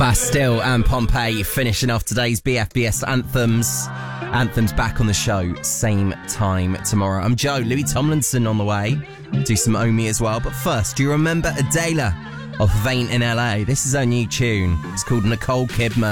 Bastille and Pompeii finishing off today's BFBS Anthems. Anthems back on the show, same time tomorrow. I'm Joe, Louis Tomlinson on the way. Do some Omi as well. But first, do you remember Adela of Vain in LA? This is her new tune. It's called Nicole Kidman.